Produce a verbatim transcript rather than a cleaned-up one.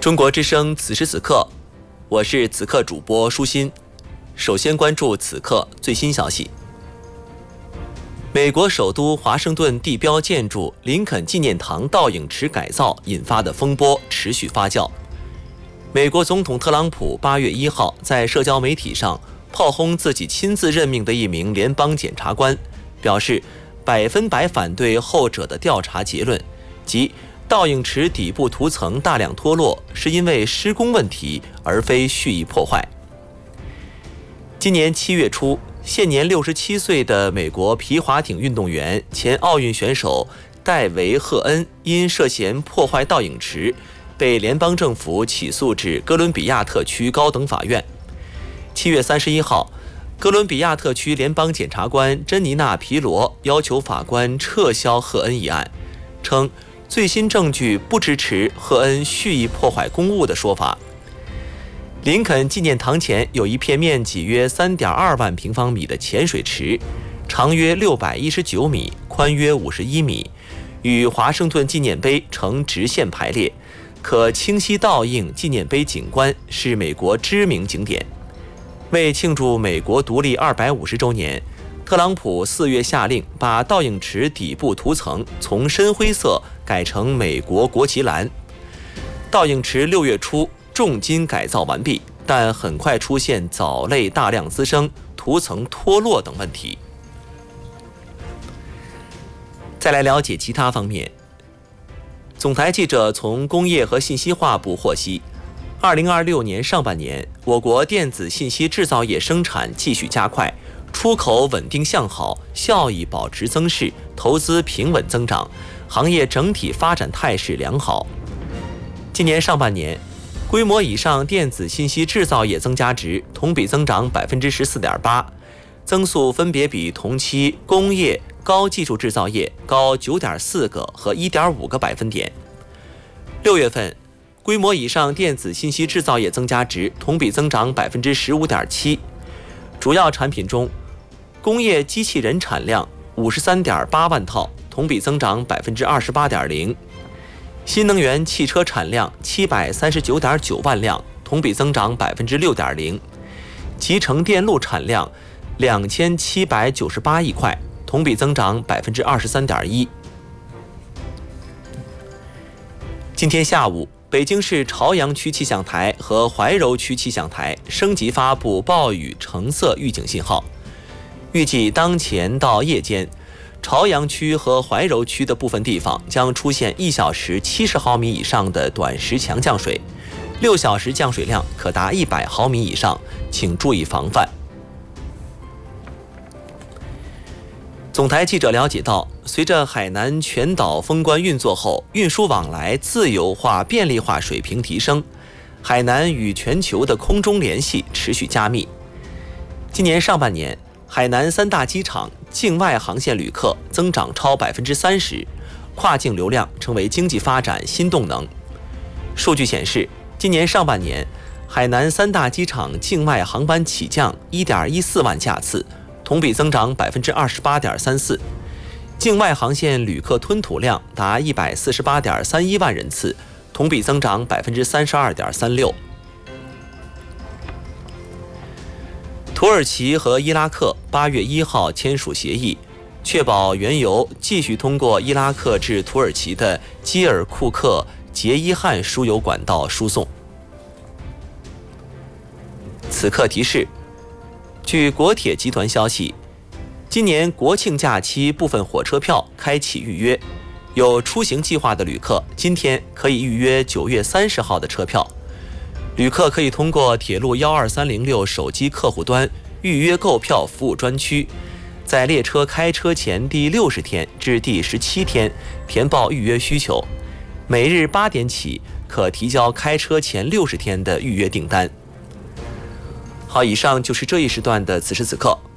中国之声此时此刻，我是此刻主播舒心。首先关注此刻最新消息。美国首都华盛顿地标建筑林肯纪念堂倒影池改造引发的风波持续发酵。美国总统特朗普八月一号在社交媒体上炮轰自己亲自任命的一名联邦检察官，表示百分百反对后者的调查结论，即倒影池底部涂层大量脱落是因为施工问题，而非蓄意破坏。今年七月初，现年六十七岁的美国皮划艇运动员、前奥运选手戴维·赫恩因涉嫌破坏倒影池，被联邦政府起诉至哥伦比亚特区高等法院。七月三十一号，哥伦比亚特区联邦检察官珍妮娜·皮罗要求法官撤销赫恩一案，称最新证据不支持赫恩蓄意破坏公物的说法。林肯纪念堂前有一片面积约 三点二万平方米的浅水池，长约六百一十九米，宽约五十一米，与华盛顿纪念碑呈直线排列，可清晰倒映纪念碑景观，是美国知名景点。为庆祝美国独立二百五十周年，特朗普四月下令把倒影池底部涂层从深灰色改成美国国旗蓝。倒影池六月初重金改造完毕，但很快出现藻类大量滋生、涂层脱落等问题。再来了解其他方面。总台记者从工业和信息化部获悉，二零二六年上半年，我国电子信息制造业生产继续加快，出口稳定向好，效益保持增势，投资平稳增长，行业整体发展态势良好。今年上半年，规模以上电子信息制造业增加值同比增长 百分之十四点八， 增速分别比同期工业、高技术制造业高 九点四 个和 一点五 个百分点。六月份，规模以上电子信息制造业增加值同比增长 百分之十五点七， 主要产品中，工业机器人产量 五十三点八万套，同比增长 百分之二十八点零， 新能源汽车产量 七百三十九点九万辆，同比增长 百分之六点零， 集成电路产量两千七百九十八亿块，同比增长 百分之二十三点一。 今天下午，北京市朝阳区气象台和怀柔区气象台升级发布暴雨橙色预警信号，预计当前到夜间，朝阳区和怀柔区的部分地方将出现一小时七十毫米以上的短时强降水，六小时降水量可达一百毫米以上，请注意防范。总台记者了解到，随着海南全岛封关运作后，运输往来自由化、便利化水平提升，海南与全球的空中联系持续加密。今年上半年，海南三大机场境外航线旅客增长超 百分之三十， 跨境流量成为经济发展新动能。数据显示，今年上半年，海南三大机场境外航班起降 一点一四万架次，同比增长 百分之二十八点三四， 境外航线旅客吞吐量达 一百四十八点三一万人次，同比增长 百分之三十二点三六。土耳其和伊拉克八月一号签署协议，确保原油继续通过伊拉克至土耳其的基尔库克杰伊汉输油管道输送。此刻提示，据国铁集团消息，今年国庆假期部分火车票开启预约，有出行计划的旅客今天可以预约九月三十号的车票。旅客可以通过铁路一二三零六手机客户端预约购票服务专区，在列车开车前第六十天至第十七天填报预约需求，每日八点起可提交开车前六十天的预约订单。好，以上就是这一时段的此时此刻。